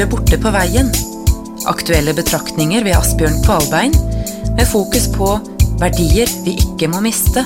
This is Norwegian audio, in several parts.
Borte på veien. Aktuelle betraktninger ved Asbjørn Kvalbein, med fokus på verdier vi ikke må miste.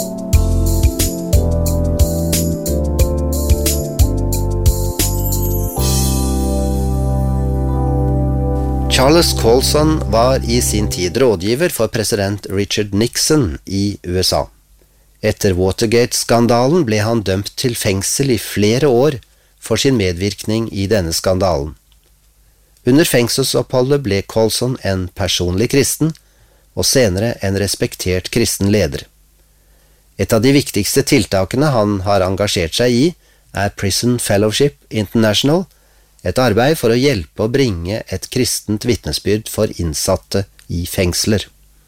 Charles Colson var i sin tid rådgiver for president Richard Nixon i USA. Etter Watergate-skandalen ble han dømt til fengsel i flere år for sin medvirkning i denne skandalen. Under fengselsoppholdet ble Colson en personlig kristen, og senere en respektert kristen leder. Et av de viktigste tiltakene han har engasjert seg i, er Prison Fellowship International, et arbeid for å hjelpe å bringe et kristent vitnesbyrd for innsatte i fengsler.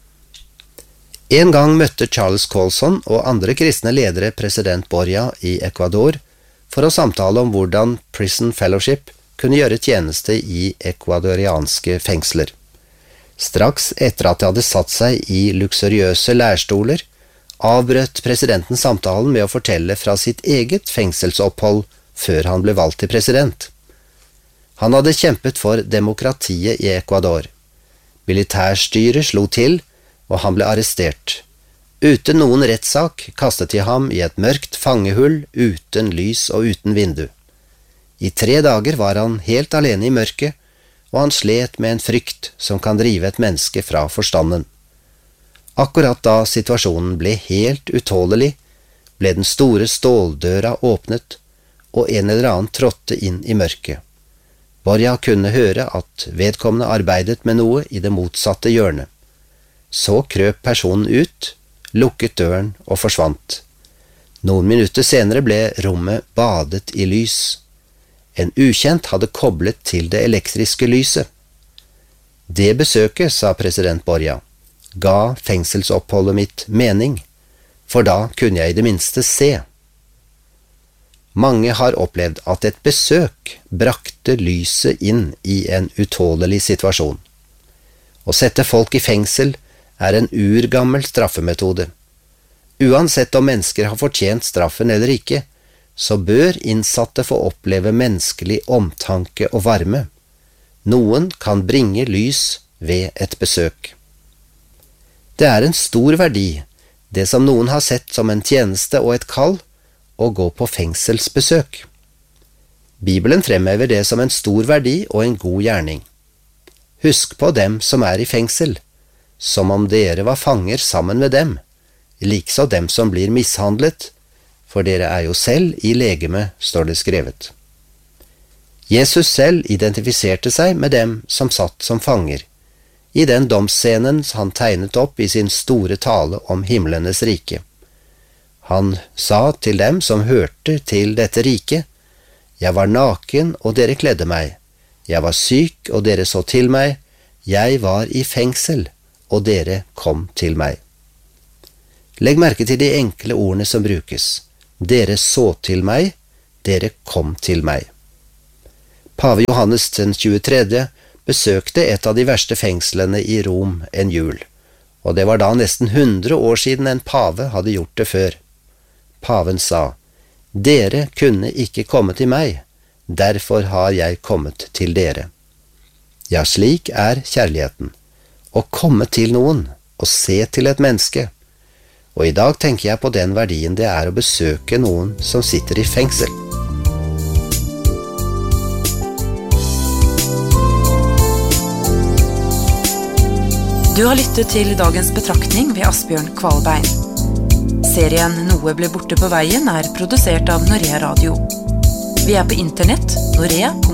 En gang møtte Charles Colson og andre kristne ledere president Borja i Ecuador for å samtale om hvordan Prison Fellowship kunne gjøre tjeneste i ekvadorianske fengsler. Straks etter at de hadde satt seg i luksuriøse lærstoler, avbrøt presidenten samtalen med å fortelle fra sitt eget fengselsopphold før han ble valgt til president. Han hadde kjempet for demokratiet i Ecuador. Militærstyret slo til, og han ble arrestert. Uten noen rettssak kastet de ham i et mørkt fangehull uten lys og uten vindu. I 3 dager var han helt alene i mørket, og han slet med en frykt som kan drive et menneske fra forstanden. Akkurat da situasjonen ble helt utålelig, ble den store ståldøra åpnet, og en eller annen trådte inn i mørket. Borja kunne høre at vedkommende arbeidet med noe i det motsatte hjørnet. Så krøp personen ut, lukket døren og forsvant. Noen minutter senere ble rommet badet i lys. En ukjent hadde koblet til det elektriske lyset. Det besøket, sa president Borja, ga fengselsoppholdet mitt mening, for da kunne jeg i det minste se. Mange har opplevd at et besøk brakte lyset inn i en utålelig situasjon. Å sette folk i fengsel er en urgammel straffemetode. Uansett om mennesker har fortjent straffen eller ikke, så bør innsatte få oppleve menneskelig omtanke og varme. Noen kan bringe lys ved et besøk. Det er en stor verdi, det som noen har sett som en tjeneste og et kall, å gå på fengselsbesøk. Bibelen fremhever det som en stor verdi og en god gjerning. Husk på dem som er i fengsel, som om dere var fanger sammen med dem, likeså dem som blir mishandlet, for dere er jo selv i legeme, står det skrevet. Jesus selv identifiserte seg med dem som satt som fanger, i den domsscenen han tegnet opp i sin store tale om himlenes rike. Han sa til dem som hørte til dette riket, «Jeg var naken, og dere kledde meg. Jeg var syk, og dere så til meg. Jeg var i fengsel, og dere kom til meg.» Legg merke til de enkle ordene som brukes. Dere så til meg, dere kom til meg. Pave Johannes den 23. besøkte et av de verste fengslene i Rom en jul, og det var da nesten 100 år siden en pave hadde gjort det før. Paven sa, «Dere kunne ikke komme til meg, derfor har jeg kommet til dere.» Ja, slik er kjærligheten, å komme til noen og se til et menneske. Og i dag tenker jeg på den verdien det er å besøke noen som sitter i fengsel. Du har lyttet til dagens betraktning ved Asbjørn Kvalbein. Serien Noe ble borte på veien er produsert av Norea Radio. Vi er på internett, norea.no.